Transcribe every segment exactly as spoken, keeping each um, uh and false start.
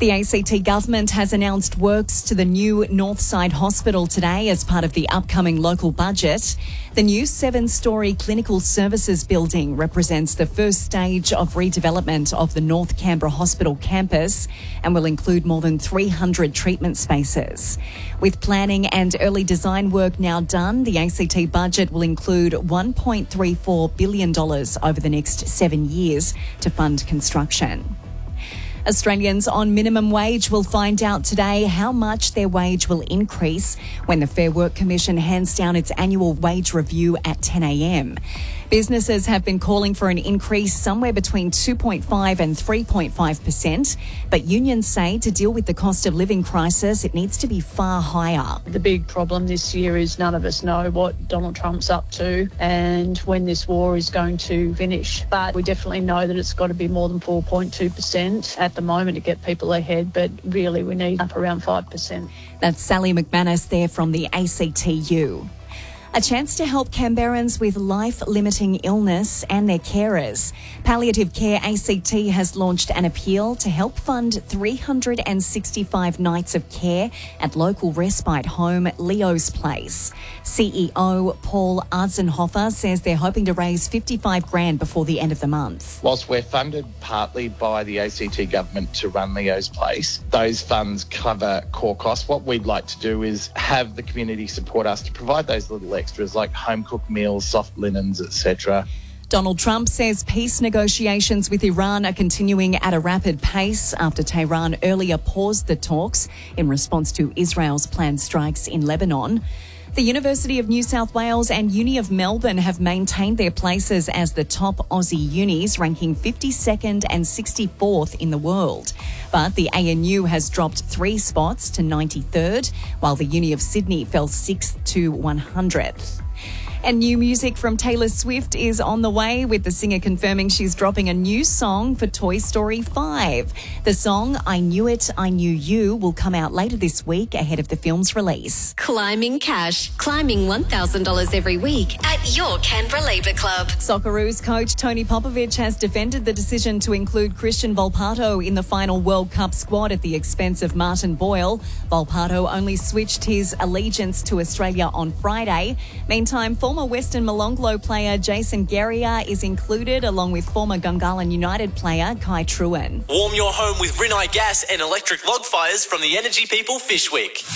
The A C T government has announced works to the new Northside Hospital today as part of the upcoming local budget. The new seven-storey clinical services building represents the first stage of redevelopment of the North Canberra Hospital campus and will include more than three hundred treatment spaces. With planning and early design work now done, the A C T budget will include one point three four billion dollars over the next seven years to fund construction. Australians on minimum wage will find out today how much their wage will increase when the Fair Work Commission hands down its annual wage review at ten a.m. Businesses have been calling for an increase somewhere between two point five and three point five percent, but unions say to deal with the cost of living crisis, it needs to be far higher. The big problem this year is none of us know what Donald Trump's up to and when this war is going to finish. But we definitely know that it's got to be more than four point two percent at the moment to get people ahead, but really we need up around five percent. That's Sally McManus there from the A C T U. A chance to help Canberrans with life-limiting illness and their carers. Palliative Care A C T has launched an appeal to help fund three hundred sixty-five nights of care at local respite home Leo's Place. C E O Paul Arzenhofer says they're hoping to raise fifty-five grand before the end of the month. Whilst we're funded partly by the A C T government to run Leo's Place, those funds cover core costs. What we'd like to do is have the community support us to provide those little extras like home-cooked meals, soft linens, et cetera. Donald Trump says peace negotiations with Iran are continuing at a rapid pace after Tehran earlier paused the talks in response to Israel's planned strikes in Lebanon. The University of New South Wales and Uni of Melbourne have maintained their places as the top Aussie unis, ranking fifty-second and sixty-fourth in the world. But the A N U has dropped three spots to ninety-third, while the Uni of Sydney fell sixth to one hundredth. And new music from Taylor Swift is on the way, with the singer confirming she's dropping a new song for Toy Story five. The song, I Knew It, I Knew You, will come out later this week ahead of the film's release. Climbing Cash. Climbing one thousand dollars every week at your Canberra Labour Club. Socceroos coach Tony Popovic has defended the decision to include Christian Volpato in the final World Cup squad at the expense of Martin Boyle. Volpato only switched his allegiance to Australia on Friday. Meantime, former Former Western Molonglo player Jason Guerrier is included, along with former Gungahlin United player Kai Truen. Warm your home with Rinnai gas and electric log fires from the Energy People Fishwick.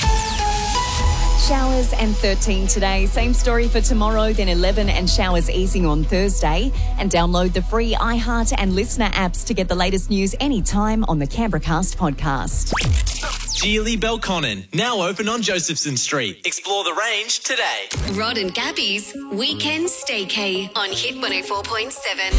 Showers and thirteen today. Same story for tomorrow, then eleven and showers easing on Thursday. And download the free iHeart and Listener apps to get the latest news anytime on the Canberra Cast podcast. Geely Belconnen, now open on Josephson Street. Explore the range today. Rod and Gabby's Weekend Staycay on Hit one oh four point seven.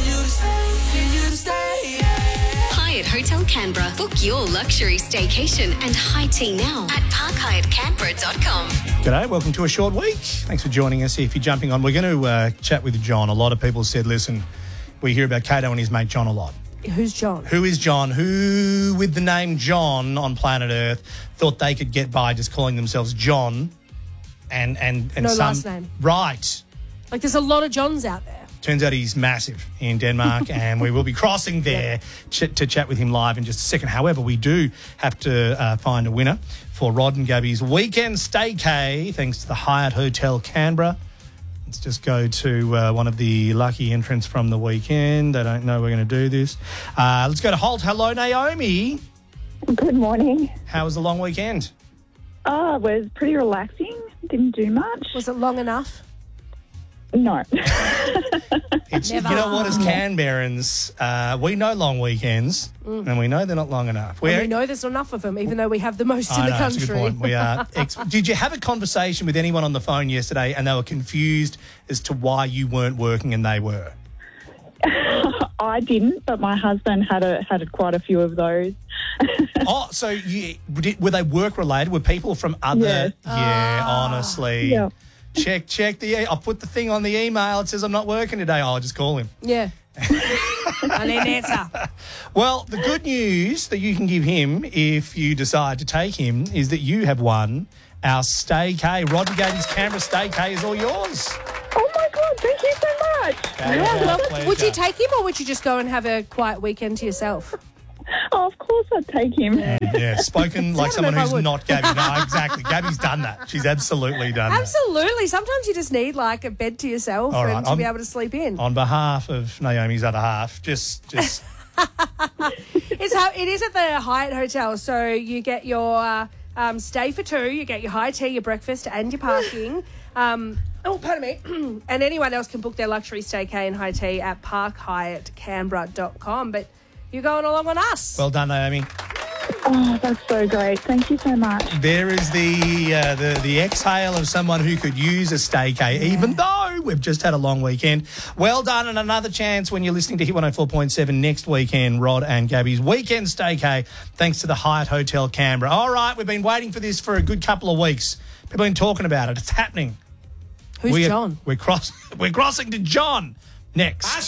Hyatt Hotel Canberra. Book your luxury staycation and high tea now at park hyatt canberra dot com. G'day, welcome to a short week. Thanks for joining us. If you're jumping on, we're going to uh, chat with John. A lot of people said, listen, we hear about Kato and his mate John a lot. Who's John? Who is John? Who, with the name John on planet Earth, thought they could get by just calling themselves John and and, and no some... last name. Right. Like, there's a lot of Johns out there. Turns out he's massive in Denmark, and we will be crossing there ch- to chat with him live in just a second. However, we do have to uh, find a winner for Rod and Gabby's Weekend Staycay, thanks to the Hyatt Hotel Canberra. Let's just go to uh, one of the lucky entrants from the weekend. They don't know we're going to do this. Uh, let's go to Holt. Hello, Naomi. Good morning. How was the long weekend? Oh, it was pretty relaxing. Didn't do much. Was it long enough? No. It's, you know what, as Canberrans, uh, we know long weekends, mm. and we know they're not long enough. We're, we know there's not enough of them, even though we have the most I in the know, country. That's a good point. We are. Ex- Did you have a conversation with anyone on the phone yesterday and they were confused as to why you weren't working and they were? I didn't, but my husband had a, had a, quite a few of those. Oh, so you, did, were they work-related? Were people from other... Yes. Yeah, Ah. honestly. Yeah. Check, check the... I'll put the thing on the email. It says I'm not working today. I'll just call him. Yeah. I need an answer. Well, the good news that you can give him if you decide to take him is that you have won our Staycay. Rod and Gabby's Canberra Staycay is all yours. Oh, my God. Thank you so much. That is our pleasure. Would you take him or would you just go and have a quiet weekend to yourself? Oh, of course I'd take him. Yeah, spoken like I don't someone know if I who's would. not Gabby. No, exactly. Gabby's done that. She's absolutely done Absolutely. Sometimes you just need like a bed to yourself All and right, to I'm- be able to sleep in. that. On behalf of Naomi's other half, just, just It's how it is at the Hyatt Hotel. So you get your uh, um, stay for two, you get your high tea, your breakfast, and your parking. Um, oh, pardon me. And anyone else can book their luxury staycay and high tea at park hyatt canberra dot com. But you're going along on us. well done, Naomi. Oh, that's so great. Thank you so much. There is the uh, the the exhale of someone who could use a staycay, even though we've just had a long weekend. Well done, and another chance when you're listening to Hit one oh four point seven next weekend, Rod and Gabby's weekend staycay, thanks to the Hyatt Hotel Canberra. All right, we've been waiting for this for a good couple of weeks. People have been talking about it. It's happening. Who's we are- John? We're cross. We're crossing to John next.